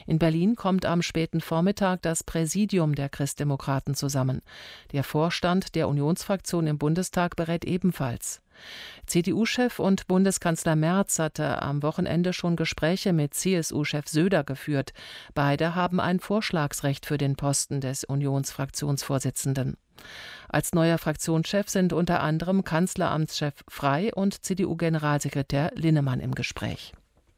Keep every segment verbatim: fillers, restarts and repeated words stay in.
In Berlin kommt am späten Vormittag das Präsidium der Christdemokraten zusammen. Der Vorstand der Unionsfraktion im Bundestag berät ebenfalls. C D U-Chef und Bundeskanzler Merz hatte am Wochenende schon Gespräche mit C S U-Chef Söder geführt. Beide haben ein Vorschlagsrecht für den Posten des Unionsfraktionsvorsitzenden. Als neuer Fraktionschef sind unter anderem Kanzleramtschef Frey und C D U-Generalsekretär Linnemann im Gespräch.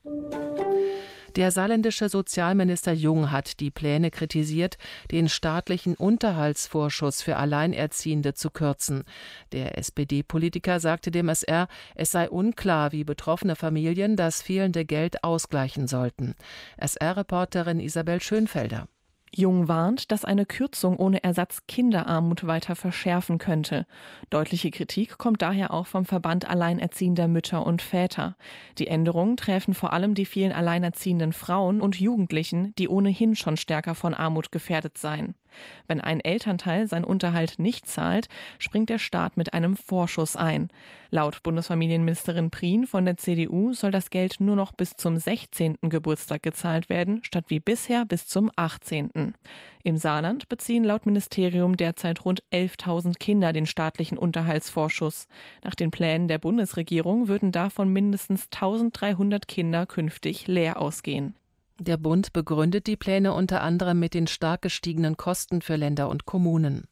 Der saarländische Sozialminister Jung hat die Pläne kritisiert, den staatlichen Unterhaltsvorschuss für Alleinerziehende zu kürzen. Der S P D-Politiker sagte dem S R, es sei unklar, wie betroffene Familien das fehlende Geld ausgleichen sollten. S R-Reporterin Isabel Schönfelder. Jung warnt, dass eine Kürzung ohne Ersatz Kinderarmut weiter verschärfen könnte. Deutliche Kritik kommt daher auch vom Verband Alleinerziehender Mütter und Väter. Die Änderungen treffen vor allem die vielen alleinerziehenden Frauen und Jugendlichen, die ohnehin schon stärker von Armut gefährdet seien. Wenn ein Elternteil seinen Unterhalt nicht zahlt, springt der Staat mit einem Vorschuss ein. Laut Bundesfamilienministerin Prien von der C D U soll das Geld nur noch bis zum sechzehnten Geburtstag gezahlt werden, statt wie bisher bis zum achtzehnten Im Saarland beziehen laut Ministerium derzeit rund elftausend Kinder den staatlichen Unterhaltsvorschuss. Nach den Plänen der Bundesregierung würden davon mindestens eintausenddreihundert Kinder künftig leer ausgehen. Der Bund begründet die Pläne unter anderem mit den stark gestiegenen Kosten für Länder und Kommunen.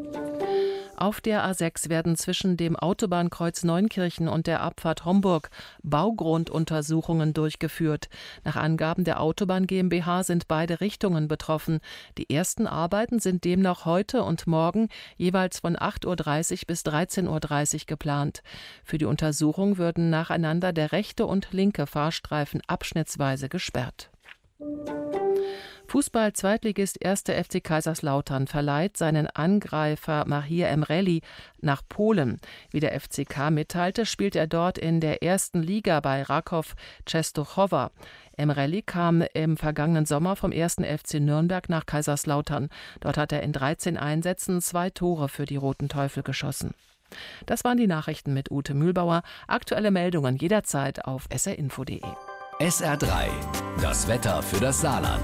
Auf der A sechs werden zwischen dem Autobahnkreuz Neunkirchen und der Abfahrt Homburg Baugrunduntersuchungen durchgeführt. Nach Angaben der Autobahn GmbH sind beide Richtungen betroffen. Die ersten Arbeiten sind demnach heute und morgen jeweils von acht Uhr dreißig bis dreizehn Uhr dreißig geplant. Für die Untersuchung würden nacheinander der rechte und linke Fahrstreifen abschnittsweise gesperrt. Fußball-Zweitligist erster F C Kaiserslautern verleiht seinen Angreifer Mahir Emreli nach Polen. Wie der F C K mitteilte, spielt er dort in der ersten Liga bei Raków Częstochowa. Emreli kam im vergangenen Sommer vom ersten F C Nürnberg nach Kaiserslautern. Dort hat er in dreizehn Einsätzen zwei Tore für die Roten Teufel geschossen. Das waren die Nachrichten mit Ute Mühlbauer. Aktuelle Meldungen jederzeit auf s r info punkt de. S R drei, das Wetter für das Saarland.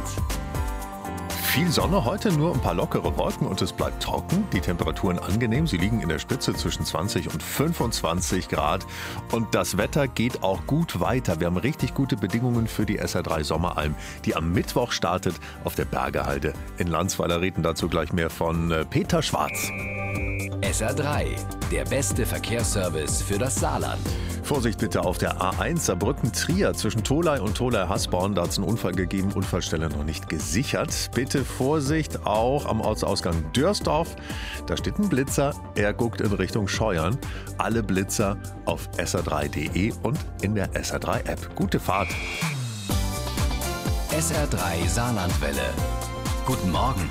Viel Sonne heute, nur ein paar lockere Wolken und es bleibt trocken. Die Temperaturen angenehm, sie liegen in der Spitze zwischen zwanzig und fünfundzwanzig Grad. Und das Wetter geht auch gut weiter. Wir haben richtig gute Bedingungen für die S R drei Sommeralm, die am Mittwoch startet auf der Bergehalde in Landsweiler. Reden dazu gleich mehr von Peter Schwarz. S R drei, der beste Verkehrsservice für das Saarland. Vorsicht bitte auf der A eins Saarbrücken-Trier zwischen Tholey und Tholey-Hasborn. Da hat es einen Unfall gegeben, Unfallstelle noch nicht gesichert. Bitte Vorsicht auch am Ortsausgang Dörsdorf. Da steht ein Blitzer, er guckt in Richtung Scheuern. Alle Blitzer auf s r drei punkt de und in der S R drei App. Gute Fahrt. S R drei Saarlandwelle. Guten Morgen.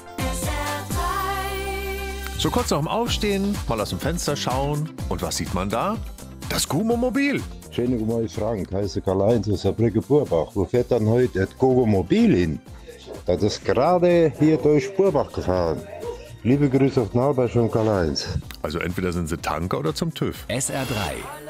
So kurz noch im Aufstehen, mal aus dem Fenster schauen. Und was sieht man da? Das Gogo-Mobil. Schönen guten Morgen, Frank. Heiße Karl-Heinz aus Saarbrücken-Burbach. Wo fährt dann heute das Gogo-Mobil hin? Das ist gerade hier durch Burbach gefahren. Liebe Grüße auf Nalberg und Karl-Heinz. Also entweder sind sie Tanker oder zum TÜV. S R drei,